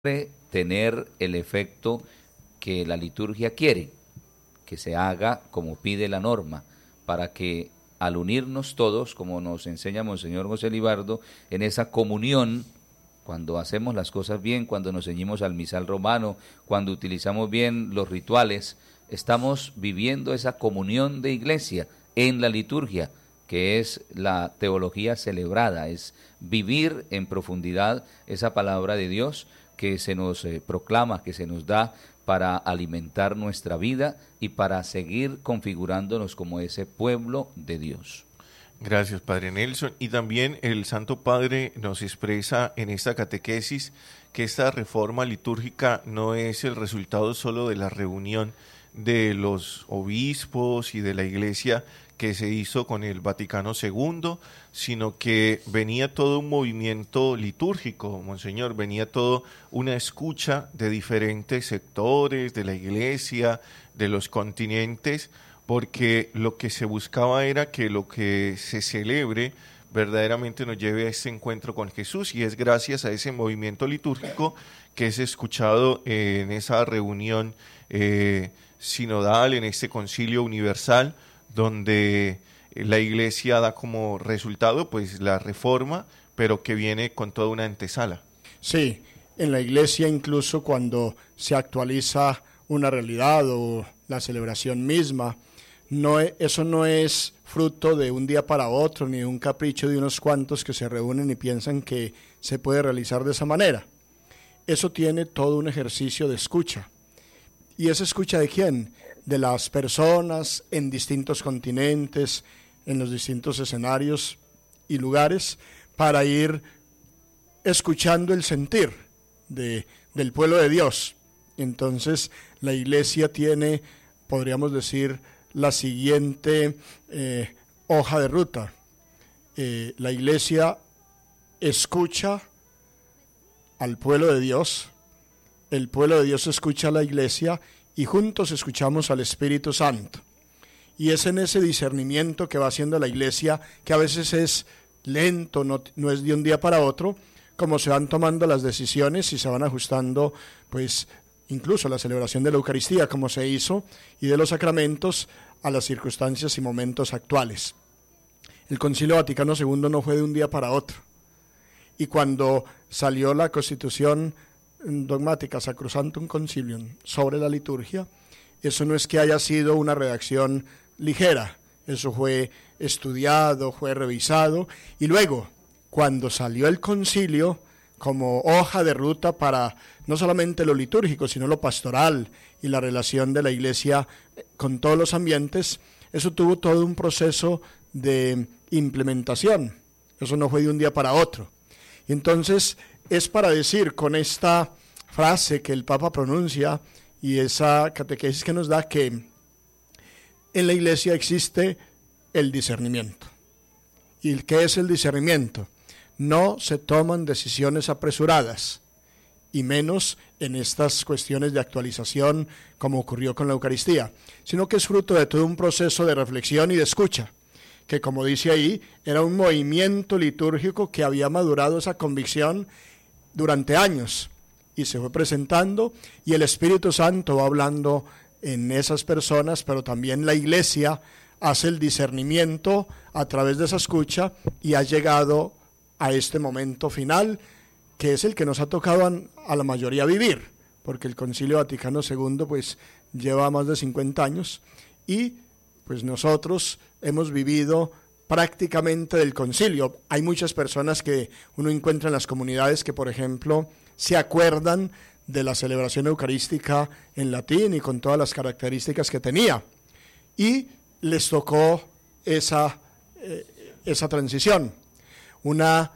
tener el efecto que la liturgia quiere, que se haga como pide la norma, para que al unirnos todos, como nos enseña Monseñor José Libardo, en esa comunión, cuando hacemos las cosas bien, cuando nos ceñimos al misal romano, cuando utilizamos bien los rituales, estamos viviendo esa comunión de iglesia en la liturgia, que es la teología celebrada, es vivir en profundidad esa palabra de Dios que se nos proclama, que se nos da para alimentar nuestra vida y para seguir configurándonos como ese pueblo de Dios. Gracias, Padre Nelson. Y también el Santo Padre nos expresa en esta catequesis que esta reforma litúrgica no es el resultado solo de la reunión de los obispos y de la Iglesia que se hizo con el Vaticano II, sino que venía todo un movimiento litúrgico, Monseñor, venía todo una escucha de diferentes sectores de la Iglesia, de los continentes, porque lo que se buscaba era que lo que se celebre verdaderamente nos lleve a este encuentro con Jesús, y es gracias a ese movimiento litúrgico que es escuchado en esa reunión sinodal, en este concilio universal, donde la Iglesia da como resultado pues la reforma, pero que viene con toda una antesala. Sí, en la Iglesia incluso cuando se actualiza una realidad o la celebración misma, eso no es fruto de un día para otro, ni de un capricho de unos cuantos que se reúnen y piensan que se puede realizar de esa manera. Eso tiene todo un ejercicio de escucha. ¿Y esa escucha de quién? De las personas en distintos continentes, en los distintos escenarios y lugares, para ir escuchando el sentir del pueblo de Dios. Entonces, la Iglesia tiene, podríamos decir, la siguiente hoja de ruta. La Iglesia escucha al pueblo de Dios, el pueblo de Dios escucha a la Iglesia, y juntos escuchamos al Espíritu Santo. Y es en ese discernimiento que va haciendo la Iglesia, que a veces es lento, no es de un día para otro, como se van tomando las decisiones y se van ajustando, pues, incluso la celebración de la Eucaristía, como se hizo, y de los sacramentos a las circunstancias y momentos actuales. El Concilio Vaticano II no fue de un día para otro. Y cuando salió la Constitución dogmática Sacrosanctum Concilium sobre la liturgia, eso no es que haya sido una redacción ligera, eso fue estudiado, fue revisado, y luego, cuando salió el concilio como hoja de ruta para no solamente lo litúrgico, sino lo pastoral y la relación de la Iglesia con todos los ambientes, eso tuvo todo un proceso de implementación, eso no fue de un día para otro. Y entonces es para decir con esta frase que el Papa pronuncia y esa catequesis que nos da, que en la Iglesia existe el discernimiento. ¿Y qué es el discernimiento? No se toman decisiones apresuradas, y menos en estas cuestiones de actualización como ocurrió con la Eucaristía, sino que es fruto de todo un proceso de reflexión y de escucha, que, como dice ahí, era un movimiento litúrgico que había madurado esa convicción durante años y se fue presentando, y el Espíritu Santo va hablando en esas personas, pero también la Iglesia hace el discernimiento a través de esa escucha y ha llegado a este momento final, que es el que nos ha tocado a la mayoría vivir, porque el Concilio Vaticano II pues lleva más de 50 años y pues nosotros hemos vivido prácticamente del concilio. Hay muchas personas que uno encuentra en las comunidades que, por ejemplo, se acuerdan de la celebración eucarística en latín y con todas las características que tenía, y les tocó esa transición, una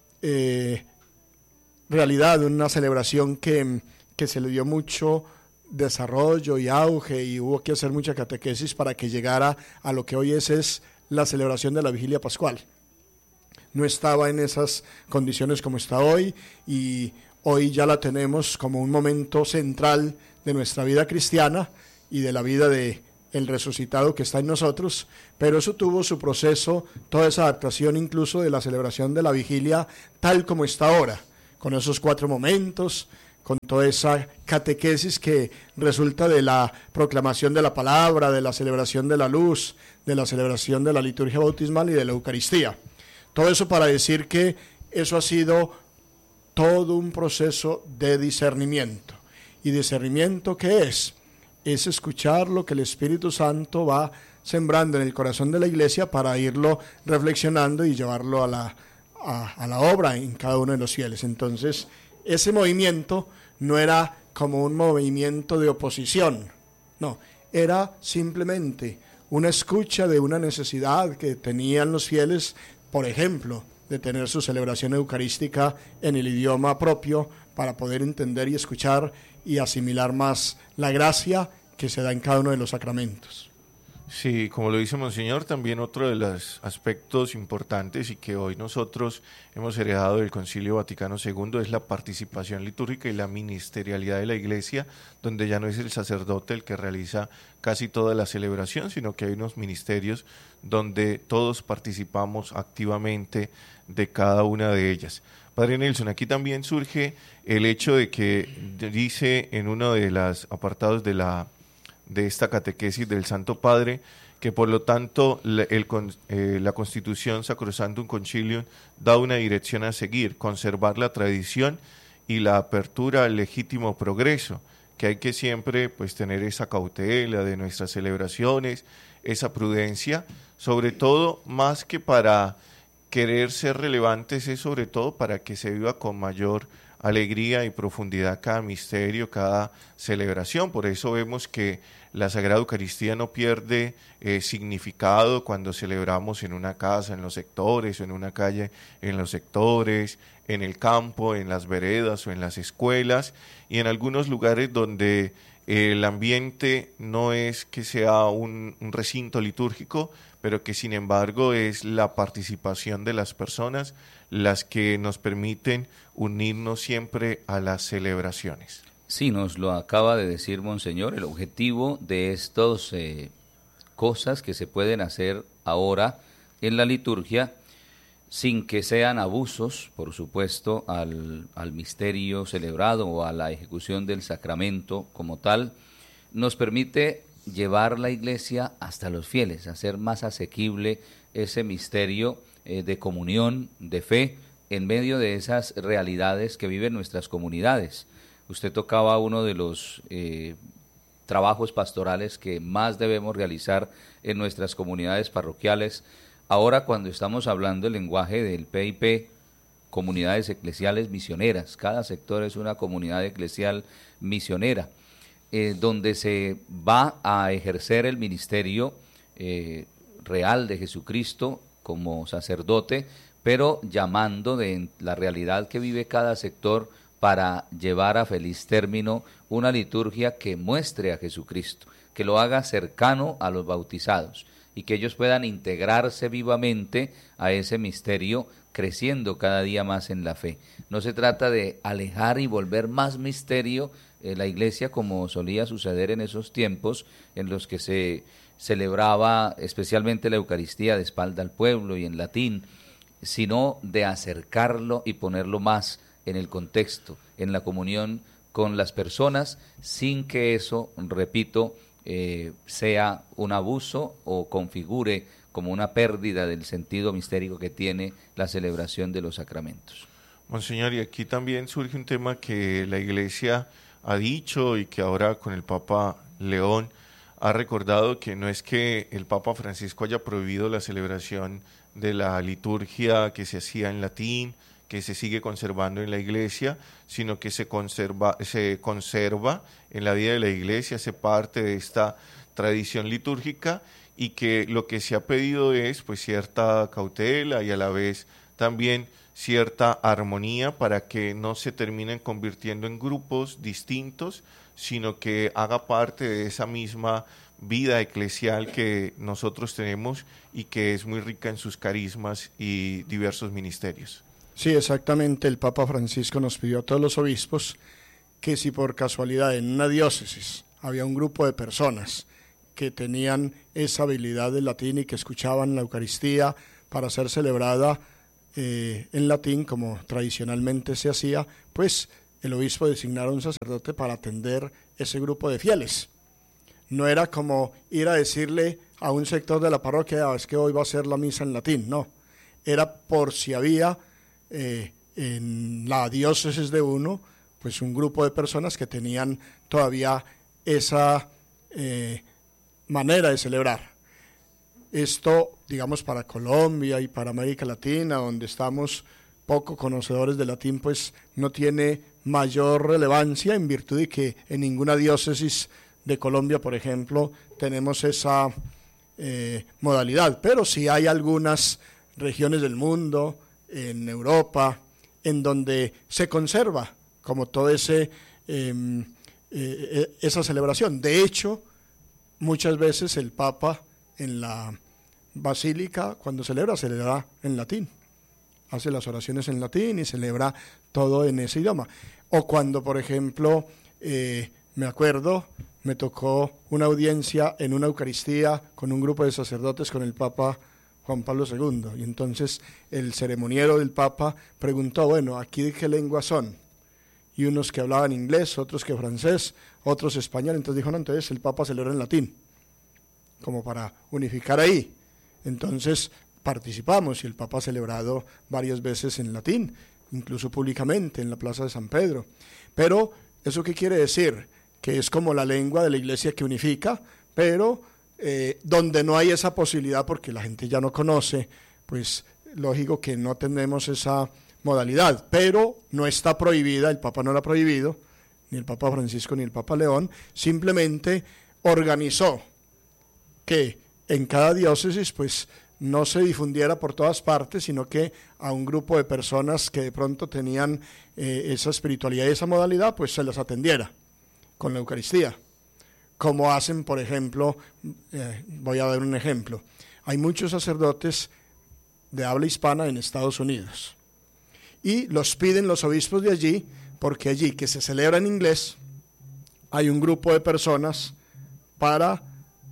realidad, una celebración que se le dio mucho desarrollo y auge, y hubo que hacer mucha catequesis para que llegara a lo que hoy es la celebración de la Vigilia Pascual. No estaba en esas condiciones como está hoy, y hoy ya la tenemos como un momento central de nuestra vida cristiana y de la vida de el resucitado que está en nosotros, pero eso tuvo su proceso, toda esa adaptación incluso de la celebración de la vigilia tal como está ahora, con esos 4 momentos, con toda esa catequesis que resulta de la proclamación de la palabra, de la celebración de la luz, de la celebración de la liturgia bautismal y de la Eucaristía. Todo eso para decir que eso ha sido todo un proceso de discernimiento. ¿Y discernimiento qué es? Es escuchar lo que el Espíritu Santo va sembrando en el corazón de la Iglesia para irlo reflexionando y llevarlo a la obra en cada uno de los fieles. Entonces, ese movimiento no era como un movimiento de oposición, no, era simplemente una escucha de una necesidad que tenían los fieles, por ejemplo, de tener su celebración eucarística en el idioma propio para poder entender y escuchar y asimilar más la gracia que se da en cada uno de los sacramentos. Sí, como lo dice Monseñor, también otro de los aspectos importantes y que hoy nosotros hemos heredado del Concilio Vaticano II es la participación litúrgica y la ministerialidad de la Iglesia, donde ya no es el sacerdote el que realiza casi toda la celebración, sino que hay unos ministerios donde todos participamos activamente de cada una de ellas. Padre Nelson, aquí tambi't surge el hecho de que dice en uno de los apartados de esta catequesis del Santo Padre, que por lo tanto la Constitución Sacrosanctum Concilium da una dirección a seguir, conservar la tradición y la apertura al legítimo progreso, que hay que siempre pues tener esa cautela de nuestras celebraciones, esa prudencia, sobre todo más que para querer ser relevantes, es sobre todo para que se viva con mayor alegría y profundidad cada misterio, cada celebración. Por eso vemos que la Sagrada Eucaristía no pierde significado cuando celebramos en una casa, en los sectores, o en una calle, en los sectores, en el campo, en las veredas o en las escuelas, y en algunos lugares donde el ambiente no es que sea un recinto litúrgico, pero que sin embargo es la participación de las personas las que nos permiten unirnos siempre a las celebraciones. Sí, nos lo acaba de decir Monseñor, el objetivo de estas cosas que se pueden hacer ahora en la liturgia, sin que sean abusos, por supuesto, al misterio celebrado o a la ejecución del sacramento como tal, nos permite llevar la Iglesia hasta los fieles, hacer más asequible ese misterio de comunión, de fe, en medio de esas realidades que viven nuestras comunidades. Usted tocaba uno de los trabajos pastorales que más debemos realizar en nuestras comunidades parroquiales. Ahora, cuando estamos hablando el lenguaje del PIP, comunidades eclesiales misioneras, cada sector es una comunidad eclesial misionera, donde se va a ejercer el ministerio real de Jesucristo como sacerdote, pero llamando de la realidad que vive cada sector para llevar a feliz término una liturgia que muestre a Jesucristo, que lo haga cercano a los bautizados y que ellos puedan integrarse vivamente a ese misterio, creciendo cada día más en la fe. No se trata de alejar y volver más misterio la Iglesia, como solía suceder en esos tiempos en los que se celebraba especialmente la Eucaristía de espalda al pueblo y en latín, sino de acercarlo y ponerlo más en el contexto, en la comunión con las personas, sin que eso, repito, sea un abuso o configure como una pérdida del sentido mistérico que tiene la celebración de los sacramentos. Monseñor, y aquí también surge un tema que la Iglesia ha dicho y que ahora con el Papa León ha recordado, que no es que el Papa Francisco haya prohibido la celebración de la liturgia que se hacía en latín, que se sigue conservando en la Iglesia, sino que se conserva en la vida de la Iglesia, hace parte de esta tradición litúrgica, y que lo que se ha pedido es pues cierta cautela y a la vez también cierta armonía para que no se terminen convirtiendo en grupos distintos, sino que haga parte de esa misma vida eclesial que nosotros tenemos y que es muy rica en sus carismas y diversos ministerios. Sí, exactamente. El Papa Francisco nos pidió a todos los obispos que si por casualidad en una diócesis había un grupo de personas que tenían esa habilidad del latín y que escuchaban la Eucaristía para ser celebrada en latín, como tradicionalmente se hacía, pues el obispo designara un sacerdote para atender ese grupo de fieles. No era como ir a decirle a un sector de la parroquia, es que hoy va a ser la misa en latín, no. Era por si había en la diócesis de uno, pues un grupo de personas que tenían todavía esa manera de celebrar. Esto, digamos, para Colombia y para América Latina, donde estamos poco conocedores del latín, pues no tiene mayor relevancia en virtud de que en ninguna diócesis de Colombia, por ejemplo, tenemos esa modalidad, pero sí hay algunas regiones del mundo, en Europa, en donde se conserva como todo esa celebración. De hecho, muchas veces el Papa en la basílica, cuando celebra en latín. Hace las oraciones en latín y celebra todo en ese idioma. O cuando, por ejemplo, me acuerdo, me tocó una audiencia en una Eucaristía con un grupo de sacerdotes con el Papa Juan Pablo II. Y entonces el ceremoniero del Papa preguntó, bueno, ¿aquí de qué lengua son? Y unos que hablaban inglés, otros que francés, otros español. Entonces dijo, no, entonces el Papa celebra en latín, como para unificar ahí. Entonces participamos y el Papa ha celebrado varias veces en latín, incluso públicamente en la Plaza de San Pedro. Pero, ¿eso qué quiere decir? Que es como la lengua de la Iglesia que unifica, pero donde no hay esa posibilidad porque la gente ya no conoce, pues lógico que no tenemos esa modalidad, pero no está prohibida, el Papa no la ha prohibido, ni el Papa Francisco ni el Papa León, simplemente organizó que en cada diócesis pues no se difundiera por todas partes, sino que a un grupo de personas que de pronto tenían esa espiritualidad y esa modalidad, pues se las atendiera con la Eucaristía. Como hacen, por ejemplo, voy a dar un ejemplo, hay muchos sacerdotes de habla hispana en Estados Unidos y los piden los obispos de allí, porque allí que se celebra en inglés, hay un grupo de personas para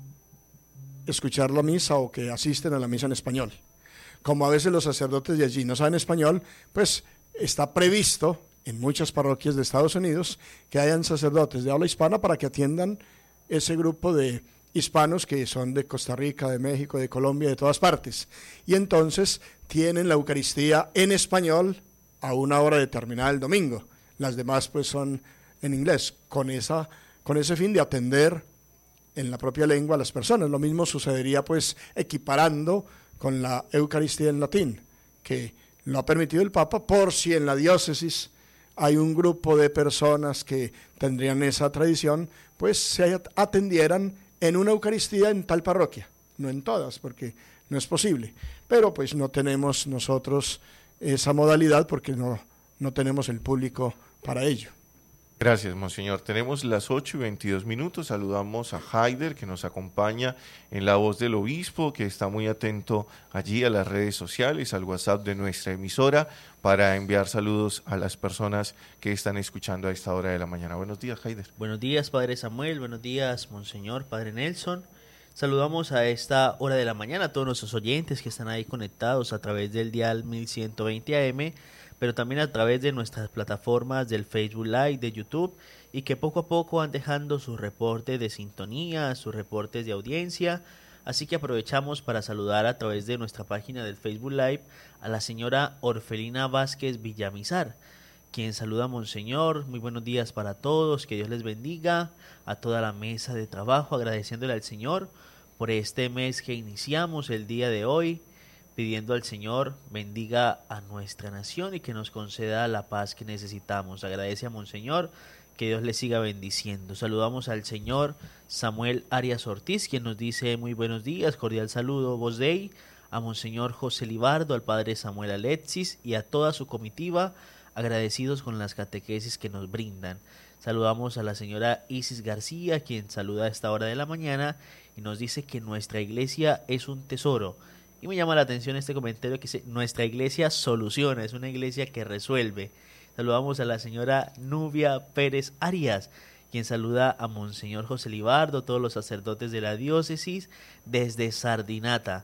escuchar la misa o que asisten a la misa en español. Como a veces los sacerdotes de allí no saben español, pues está previsto en muchas parroquias de Estados Unidos que hayan sacerdotes de habla hispana para que atiendan ese grupo de hispanos que son de Costa Rica, de México, de Colombia, de todas partes. Y entonces tienen la Eucaristía en español a una hora determinada el domingo. Las demás pues son en inglés, con ese fin de atender en la propia lengua a las personas. Lo mismo sucedería pues equiparando con la Eucaristía en latín, que lo ha permitido el Papa por si en la diócesis hay un grupo de personas que tendrían esa tradición, pues se atendieran en una Eucaristía en tal parroquia, no en todas, porque no es posible, pero pues no tenemos nosotros esa modalidad porque no tenemos el público para ello. Gracias, monseñor. Tenemos las 8:22. Saludamos a Haider, que nos acompaña en La Voz del Obispo, que está muy atento allí a las redes sociales, al WhatsApp de nuestra emisora, para enviar saludos a las personas que están escuchando a esta hora de la mañana. Buenos días, Haider. Buenos días, Padre Samuel. Buenos días, monseñor, Padre Nelson. Saludamos a esta hora de la mañana a todos nuestros oyentes que están ahí conectados a través del dial 1120 AM, pero también a través de nuestras plataformas del Facebook Live, de YouTube, y que poco a poco van dejando sus reportes de sintonía, sus reportes de audiencia. Así que aprovechamos para saludar a través de nuestra página del Facebook Live a la señora Orfelina Vázquez Villamizar, quien saluda a monseñor. Muy buenos días para todos, que Dios les bendiga, a toda la mesa de trabajo, agradeciéndole al Señor por este mes que iniciamos el día de hoy, pidiendo al Señor bendiga a nuestra nación y que nos conceda la paz que necesitamos. Agradece a monseñor, que Dios le siga bendiciendo. Saludamos al señor Samuel Arias Ortiz, quien nos dice muy buenos días, cordial saludo, voz Dei, a monseñor José Libardo, al padre Samuel Alexis y a toda su comitiva, agradecidos con las catequesis que nos brindan. Saludamos a la señora Isis García, quien saluda a esta hora de la mañana y nos dice que nuestra iglesia es un tesoro. Y me llama la atención este comentario que dice, nuestra iglesia soluciona, es una iglesia que resuelve. Saludamos a la señora Nubia Pérez Arias, quien saluda a monseñor José Libardo, todos los sacerdotes de la diócesis, desde Sardinata.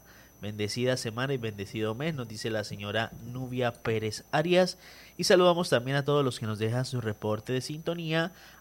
Bendecida semana y bendecido mes, nos dice la señora Nubia Pérez Arias. Y saludamos también a todos los que nos dejan su reporte de sintonía